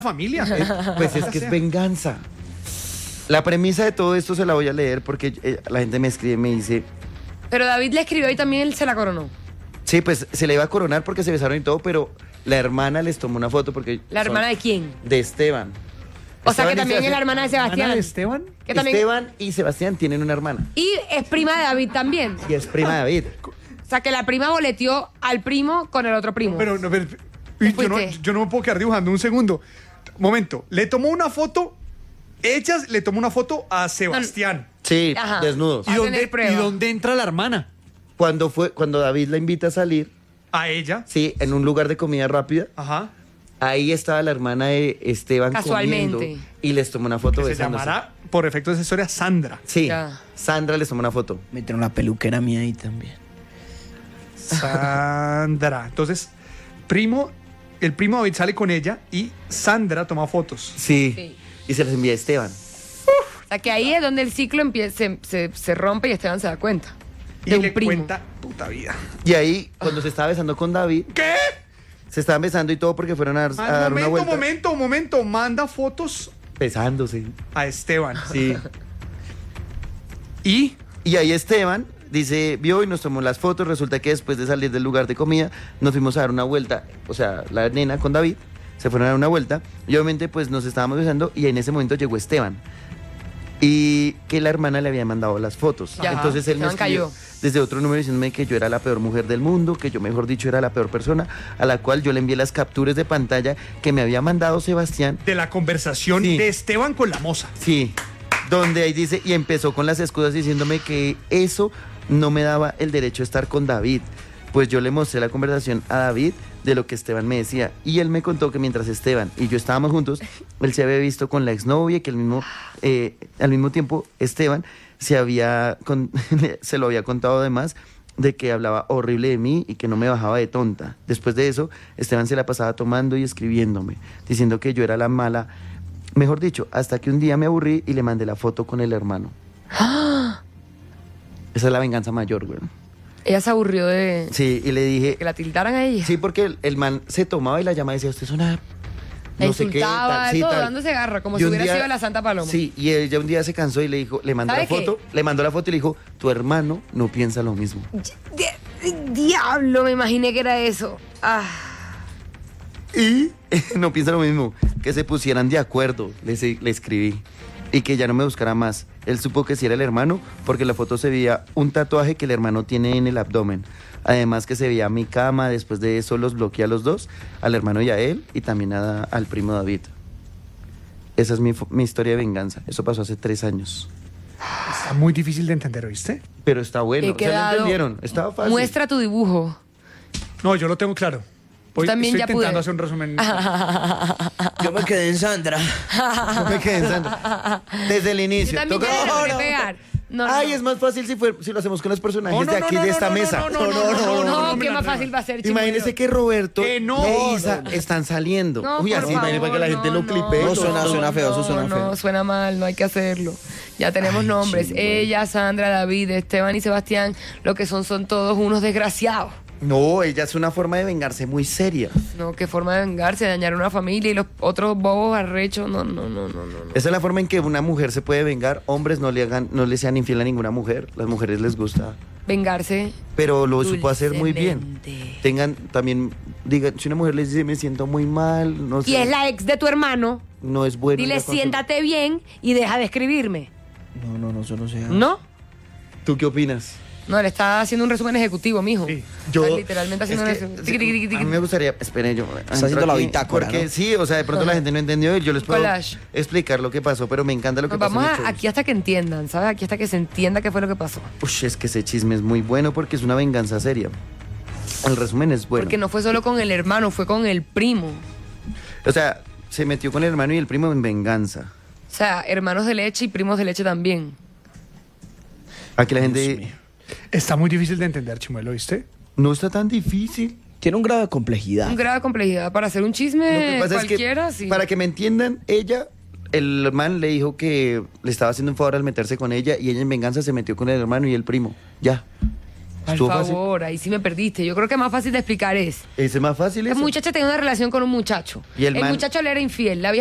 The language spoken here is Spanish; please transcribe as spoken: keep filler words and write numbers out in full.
familia. Eh, pues es que es venganza. La premisa de todo esto se la voy a leer porque eh, la gente me escribe y me dice... Pero David le escribió y también él se la coronó. Sí, pues se le iba a coronar porque se besaron y todo, pero la hermana les tomó una foto porque... ¿La hermana de quién? De Esteban. O sea Esteban que también y es la hermana de Sebastián. ¿Hermana de Esteban? Que también... Esteban y Sebastián tienen una hermana. Y es prima de David también. Y es prima de David. O sea que la prima boleteó al primo con el otro primo. Pero, no, pero uy, yo, no, yo no me puedo quedar dibujando un segundo. Momento, le tomó una foto, ella le tomó una foto a Sebastián. Sí, Ajá. desnudos. ¿Y a dónde, tener prueba. ¿Y dónde entra la hermana? Cuando fue, cuando David la invita a salir, A ella. sí, en un lugar de comida rápida, Ajá. ahí estaba la hermana de Esteban Casualmente. comiendo y les tomó una foto Que se besándose. llamará, por efecto de esa historia, Sandra. Sí, Ya. Sandra les tomó una foto. Metieron la peluquera mía ahí también. Sandra. Entonces, primo, el primo David sale con ella y Sandra toma fotos. Sí. Sí. Y se las envía a Esteban. O sea que ahí es donde el ciclo empieza, se, se, se rompe y Esteban se da cuenta. Y De un le primo. cuenta puta vida. Y ahí, cuando se estaba besando con David, ¿Qué? se estaban besando y todo porque fueron a, dar- a Ah, dar una momento, vuelta. momento, momento. Manda fotos Besándose. a Esteban. Sí. Y Y ahí Esteban dice, vio y nos tomó las fotos. Resulta que después de salir del lugar de comida, nos fuimos a dar una vuelta. O sea, la nena con David se fueron a dar una vuelta. Y obviamente, pues nos estábamos besando. Y en ese momento llegó Esteban. Y que la hermana le había mandado las fotos. Ya, Entonces él me Esteban escribió cayó. desde otro número diciéndome que yo era la peor mujer del mundo, que yo, mejor dicho, era la peor persona, a la cual yo le envié las capturas de pantalla que me había mandado Sebastián. de la conversación Sí. de Esteban con la moza. Sí, donde ahí dice, y empezó con las excusas diciéndome que eso no me daba el derecho a estar con David. Pues yo le mostré la conversación a David de lo que Esteban me decía. Y él me contó que mientras Esteban y yo estábamos juntos, él se había visto con la exnovia y que al mismo, eh, al mismo tiempo Esteban se, había con- se lo había contado además de que hablaba horrible de mí y que no me bajaba de tonta. Después de eso, Esteban se la pasaba tomando y escribiéndome, diciendo que yo era la mala. Mejor dicho, hasta que un día me aburrí y le mandé la foto con el hermano. Esa es la venganza mayor, güey. Ella se aburrió de Sí, y le dije... que la tildaran a ella. Sí, porque el, el man se tomaba y la llamaba y decía, usted es una... La No sé qué, insultaba, tal, sí, todo, tal. dándose garra, como Y si un hubiera día- sido la Santa Paloma. Sí, y ella un día se cansó y le dijo, le mandó la ¿Sabe qué? foto, le mandó la foto y le dijo, tu hermano no piensa lo mismo. Di- Diablo, me imaginé que era eso. Ah. Y no piensa lo mismo, que se pusieran de acuerdo, le, se- le escribí. Y que ya no me buscara más. Él supo que sí era el hermano, porque en la foto se veía un tatuaje que el hermano tiene en el abdomen. Además que se veía mi cama, después de eso los bloqueé a los dos, al hermano y a él, y también a- al primo David. Esa es mi, fo- mi historia de venganza. Eso pasó hace tres años. Está muy difícil de entender, ¿oíste? Pero está bueno. He ¿Se lo quedado- entendieron? Estaba fácil. Muestra tu dibujo. No, yo lo tengo claro. Hoy también estoy ya intentando pude. hacer un resumen. Yo me quedé en Sandra. No me quedé en Sandra. Desde el Yo inicio. también Toca- ya le No, logré no. pegar. No, no, Ay, no. es más fácil si, fue, si lo hacemos con los personajes No, no, de no, aquí, no, de no, esta no, mesa. no, no, no, no, No, no, qué no, más no, fácil no. va a ser, Imagínese Chimuelo. que Roberto Que no. e Isa están saliendo. No, Uy, por así, favor, imagínese para que la gente no, lo no, clipe. No, suena- suena feo, eso suena no, feo. No, suena mal, no hay que hacerlo. Ya tenemos nombres. Ella, Sandra, David, Esteban y Sebastián, lo que son son todos unos desgraciados. No, ella es una forma de vengarse muy seria. No, qué forma de vengarse, de dañar una familia y los otros bobos arrechos. No, no, no, no, no. no. Esa es la forma en que una mujer se puede vengar. Hombres no le hagan, no le sean infiel a ninguna mujer. Las mujeres les gusta. Vengarse. Pero lo supo hacer muy bien. Dulcemente. Tengan también, digan, si una mujer les dice me siento muy mal, no sé. Y es la ex de tu hermano. No es bueno. Dile, ir a consultar. siéntate bien y deja de escribirme. No, no, no, eso no se hace. ¿No? ¿Tú qué opinas? No, le está haciendo un resumen ejecutivo, mijo. Sí. Yo, Está literalmente haciendo es que, un resumen. Tiqui, tiqui, tiqui, a tiqui. mí me gustaría, espere yo. Está haciendo la bitácora, Porque ¿no? sí, o sea, de pronto la gente no entendió y yo les puedo Collage. explicar lo que pasó, pero me encanta lo que Nos pasó. vamos en a- el show. aquí hasta que entiendan, ¿sabes? Aquí hasta que se entienda qué fue lo que pasó. Ush, es que ese chisme es muy bueno porque es una venganza seria. El resumen es bueno. Porque no fue solo con el hermano, fue con el primo. O sea, se metió con el hermano y el primo en venganza. O sea, hermanos de leche y primos de leche también. Aquí la Dios gente mío. Está muy difícil de entender, Chimuelo, ¿viste? no está tan difícil. Tiene un grado de complejidad. Un grado de complejidad para hacer un Lo que chisme pasa es que, cualquiera, sí. para que me entiendan, ella, el man le dijo que le estaba haciendo un favor al meterse con ella y ella en venganza se metió con el hermano y el primo. Ya. Por Estuvo fácil. favor, ahí sí me perdiste. Yo creo que más fácil de explicar es. Ese es más fácil La eso. muchacha tenía una relación con un muchacho. Y el man- muchacho le era infiel. La